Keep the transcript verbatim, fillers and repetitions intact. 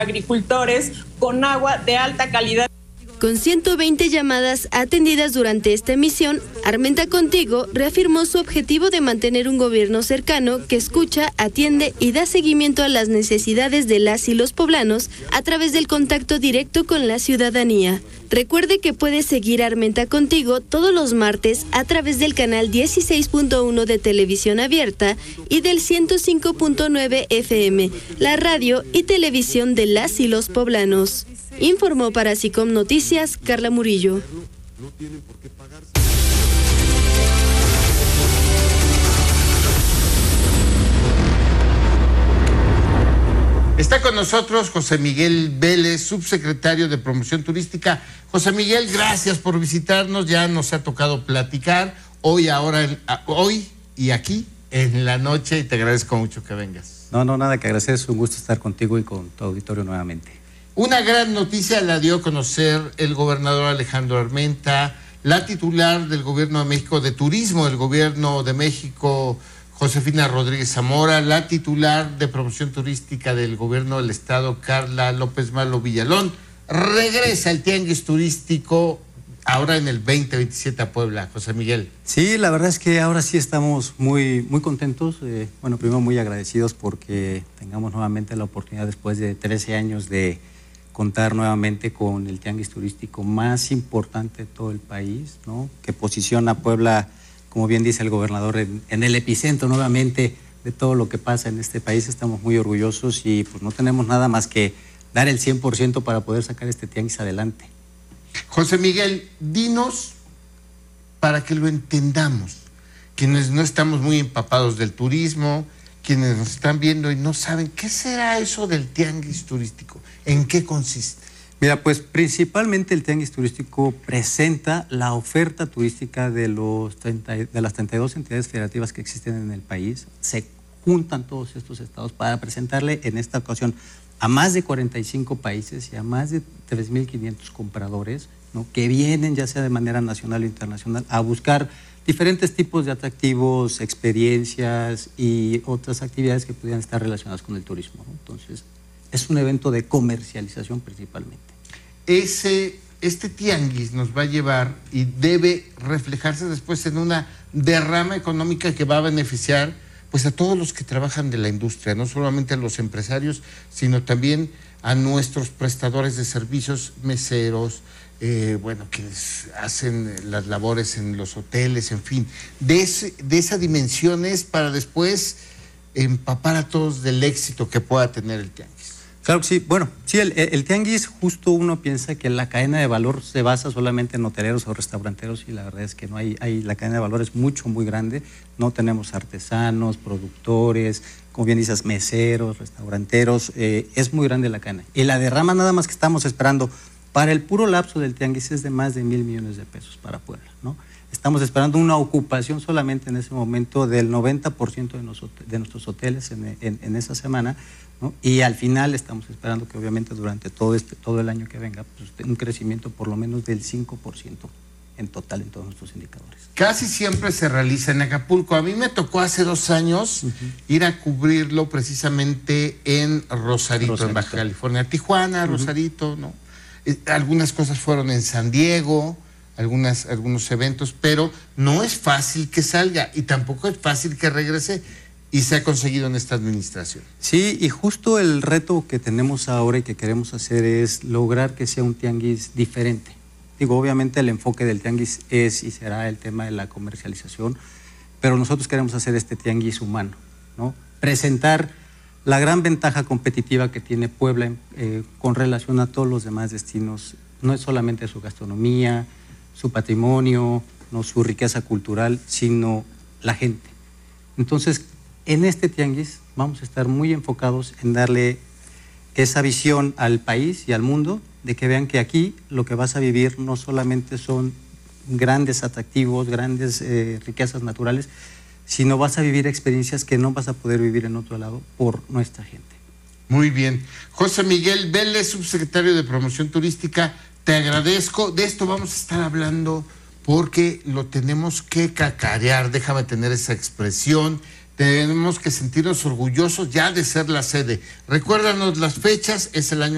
agricultores con agua de alta calidad. Con ciento veinte llamadas atendidas durante esta emisión, Armenta Contigo reafirmó su objetivo de mantener un gobierno cercano que escucha, atiende y da seguimiento a las necesidades de las y los poblanos a través del contacto directo con la ciudadanía. Recuerde que puede seguir Armenta Contigo todos los martes a través del canal dieciséis punto uno de Televisión Abierta y del ciento cinco punto nueve F M, la radio y televisión de las y los poblanos. Informó para SICOM Noticias, Carla Murillo. Está con nosotros José Miguel Vélez, subsecretario de Promoción Turística. José Miguel, gracias por visitarnos, ya nos ha tocado platicar hoy, ahora, hoy y aquí en la noche, y te agradezco mucho que vengas. No, no, nada que agradecer, es un gusto estar contigo y con tu auditorio nuevamente. Una gran noticia la dio a conocer el gobernador Alejandro Armenta, la titular del Gobierno de México de Turismo del Gobierno de México, Josefina Rodríguez Zamora, la titular de Promoción Turística del Gobierno del Estado, Carla López Malo Villalón. Regresa el tianguis turístico ahora en el veinte veintisiete a Puebla, José Miguel. Sí, la verdad es que ahora sí estamos muy, muy contentos, eh, bueno, primero muy agradecidos porque tengamos nuevamente la oportunidad después de trece años de contar nuevamente con el tianguis turístico más importante de todo el país, ¿no? Que posiciona a Puebla, como bien dice el gobernador, en, en el epicentro nuevamente de todo lo que pasa en este país. Estamos muy orgullosos y pues no tenemos nada más que dar el cien por ciento para poder sacar este tianguis adelante. José Miguel, dinos para que lo entendamos, quienes no estamos muy empapados del turismo, quienes nos están viendo y no saben qué será eso del tianguis turístico, ¿en qué consiste? Mira, pues principalmente el tianguis turístico presenta la oferta turística de, los treinta, de las treinta y dos entidades federativas que existen en el país. Se juntan todos estos estados para presentarle en esta ocasión a más de cuarenta y cinco países y a más de tres mil quinientos compradores, ¿no? Que vienen ya sea de manera nacional o internacional a buscar diferentes tipos de atractivos, experiencias y otras actividades que pudieran estar relacionadas con el turismo, ¿no? Entonces, es un evento de comercialización principalmente. Ese, este tianguis nos va a llevar y debe reflejarse después en una derrama económica que va a beneficiar pues a todos los que trabajan de la industria, no solamente a los empresarios, sino también a nuestros prestadores de servicios, meseros, eh, bueno, quienes hacen las labores en los hoteles, en fin. De, ese, de esa dimensión es para después empapar a todos del éxito que pueda tener el tianguis. Claro que sí. Bueno, sí, el, el tianguis, justo uno piensa que la cadena de valor se basa solamente en hoteleros o restauranteros y la verdad es que no hay, hay la cadena de valor es mucho, muy grande. No tenemos artesanos, productores, como bien dices, meseros, restauranteros, eh, es muy grande la cadena. Y la derrama nada más que estamos esperando para el puro lapso del tianguis es de más de mil millones de pesos para Puebla, ¿no? Estamos esperando una ocupación solamente en ese momento del noventa por ciento de, nos, de nuestros hoteles en, en, en esa semana, ¿no? Y al final estamos esperando que obviamente durante todo, este, todo el año que venga pues, un crecimiento por lo menos del cinco por ciento en total en todos nuestros indicadores. Casi siempre se realiza en Acapulco. A mí me tocó hace dos años uh-huh. ir a cubrirlo precisamente en Rosarito, Rosarito. en Baja California, Tijuana, uh-huh. Rosarito, ¿no? Eh, algunas cosas fueron en San Diego, algunas, algunos eventos, pero no es fácil que salga y tampoco es fácil que regrese. Y se ha conseguido en esta administración. Sí, y justo el reto que tenemos ahora y que queremos hacer es lograr que sea un tianguis diferente. Digo, obviamente el enfoque del tianguis es y será el tema de la comercialización, pero nosotros queremos hacer este tianguis humano, ¿no? Presentar la gran ventaja competitiva que tiene Puebla eh, con relación a todos los demás destinos. No es solamente su gastronomía, su patrimonio, no su riqueza cultural, sino la gente. Entonces, en este tianguis vamos a estar muy enfocados en darle esa visión al país y al mundo de que vean que aquí lo que vas a vivir no solamente son grandes atractivos, grandes eh, riquezas naturales, sino vas a vivir experiencias que no vas a poder vivir en otro lado por nuestra gente. Muy bien. José Miguel Vélez, subsecretario de Promoción Turística, te agradezco. De esto vamos a estar hablando porque lo tenemos que cacarear, déjame tener esa expresión. Tenemos que sentirnos orgullosos ya de ser la sede. Recuérdanos las fechas, es el año